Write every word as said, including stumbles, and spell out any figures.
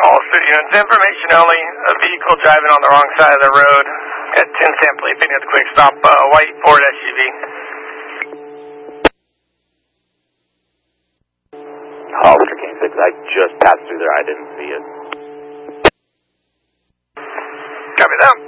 All students, information only. A vehicle driving on the wrong side of the road at ten San Felipe near the quick stop. Uh, white Ford S U V. Officer King six, I just passed through there. I didn't see it. Copy that.